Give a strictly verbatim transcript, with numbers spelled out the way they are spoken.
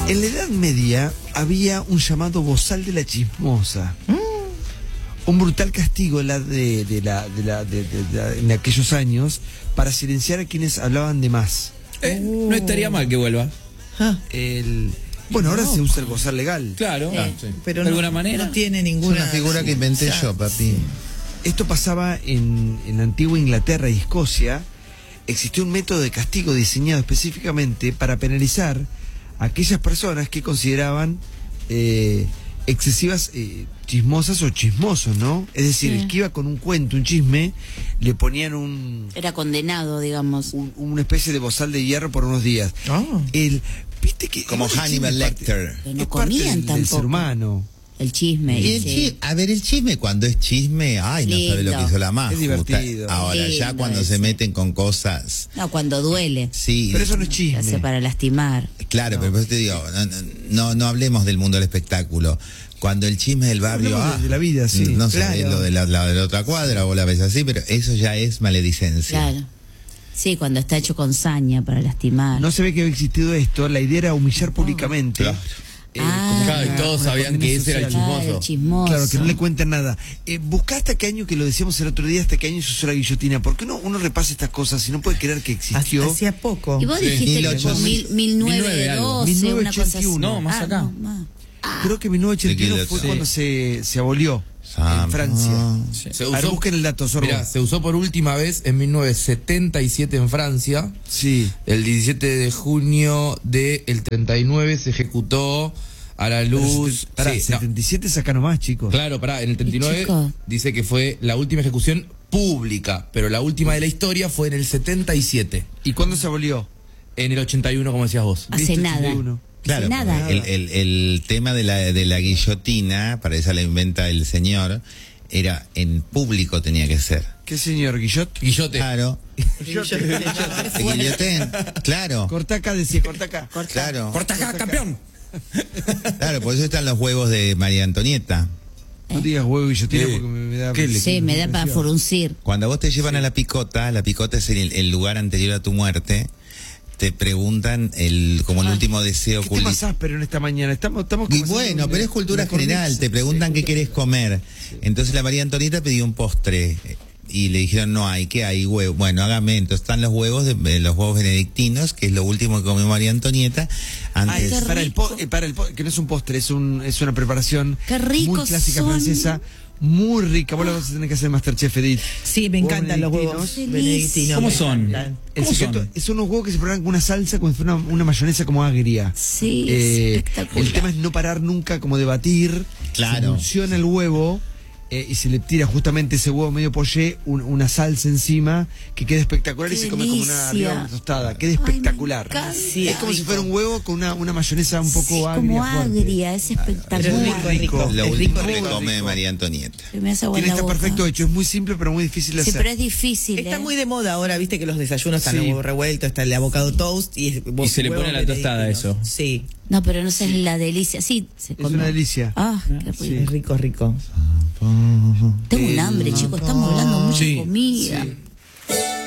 En la Edad Media había un llamado bozal de la chismosa. Mm. Un brutal castigo la de, de la, de la, de, de, de la, en aquellos años para silenciar a quienes hablaban de más. Eh, no estaría mal que vuelva. Ah. El... Bueno, ahora no. se usa el bozal legal. Claro, eh, sí. pero de no, alguna manera. No tiene ninguna. Es una figura que inventé ya, yo, papi. Sí. Esto pasaba en, en la antigua Inglaterra y Escocia. Existió un método de castigo diseñado específicamente para penalizar a aquellas personas que consideraban eh, excesivas eh, chismosas o chismosos, ¿no? Es decir, sí. el que iba con un cuento, un chisme, le ponían un... Era condenado, digamos. Un, una especie de bozal de hierro por unos días. Oh. El, ¿viste que como Hannibal Lecter. Pero no comían tampoco. Del ser humano. El chisme. Y el sí. chisme, a ver, el chisme cuando es chisme, ay, no sabe lo que hizo la magia. Es divertido. Ahora, lindo ya cuando ese. se meten con cosas... No, cuando duele. Sí. Pero eso no es chisme. Hace para lastimar. Claro, no. pero por eso te digo, no, no, no hablemos del mundo del espectáculo. Cuando el chisme del barrio... No, ah, de la vida, sí. No sé, claro. lo de la, la de la otra cuadra, vos la ves así, pero eso ya es maledicencia. Claro. Sí, cuando está hecho con saña para lastimar. No se ve que había existido esto, la idea era humillar públicamente. Claro. Eh, Ah, claro, y todos sabían que ese era el chismoso. Claro, el chismoso. Claro, que no le cuenten nada. Eh, buscá hasta qué año, que lo decíamos el otro día, hasta qué año se usó la guillotina. Porque uno, uno repasa estas cosas y no puede creer que existió. Hacía poco. Y vos Sí. dijiste mil que ocho- fue mil, mil nueve doce, mil novecientos una cosa así. ochenta y uno. No, más Ah, acá. no, más. Creo que mil novecientos ochenta y uno Sí. fue cuando se, se abolió Ah, en Francia. Sí. Se A ver, usó, busquen el dato, Sorbo. mirá, se usó por última vez en mil novecientos setenta y siete en Francia. Sí. El diecisiete de junio del treinta y nueve se ejecutó a la luz. Para Sí, no, setenta y siete saca nomás, chicos. claro, pará, en el treinta y nueve chico. dice que fue la última ejecución pública, pero la última de la historia fue en el setenta y siete. ¿Y cuándo se abolió? En el ochenta y uno, como decías vos. Hace ¿Viste? nada. ochenta y uno. Claro, Hace nada. El, el, el tema de la, de la guillotina, para esa la inventa el señor, era en público tenía que ser. ¿Qué señor? ¿Guillot? Guillote. Claro. El guillotén, claro. Corta acá, decía, corta acá. Claro. ¡Corta acá, campeón! Claro, por eso están los huevos de María Antonieta. No digas huevo guillotina Sí. porque me, me da... ¿Qué le- Sí, me da para fruncir. Cuando vos te llevan a la picota, la picota es el, el lugar anterior a tu muerte, te preguntan el como el último deseo ¿Qué te culi- pasás, pero en esta mañana? Estamos, estamos Y como bueno, haciendo pero una- es cultura una general, cornisa. te preguntan Sí, qué querés comer. Entonces la María Antonieta pidió un postre y le dijeron, no hay, ¿qué hay? Huevo. Bueno, hágame, entonces están los huevos, de, de los huevos benedictinos, que es lo último que comió María Antonieta. Ah, Antes, es para el, po- eh, para el po- que no es un postre, es un es una preparación Qué ricos muy clásica son. francesa, muy rica. Vos la vas a tener que hacer Masterchef, Edith. Sí, me encantan los huevos benedictinos. benedictinos. ¿Cómo me son? encantan. El ¿Cómo secreto son? son unos huevos que se preparan con una salsa, como si fuera una, una mayonesa como agria. Sí, Eh, espectacular. el tema es no parar nunca como de batir. Claro. Se emulsiona el huevo eh, y se le tira justamente ese huevo medio poché, un- una salsa encima que queda espectacular. Qué y se come como una, delicia. arriba una tostada. Queda Ay, me espectacular. encanta. Sí, es como rico. si fuera un huevo con una, una mayonesa un poco Sí, agria. como fuerte. agria, es Pero espectacular. es rico, es rico. lo es último rico, que rico. come María Antonieta. Se me hace agua en Tiene la está boca. perfecto hecho, es muy simple pero muy difícil de Sí, hacer. pero es difícil. Está ¿eh? muy de moda ahora, viste que los desayunos están Sí. los huevos revueltos, está el avocado toast y, es- Y se le huevos pone a la tostada benedictinos. eso. Sí, No, pero no sé, es la delicia. Sí, se Es come. una delicia. Ah, qué rico. es rico, rico. Tengo un hambre, chicos. Estamos hablando mucha Sí, comida. sí.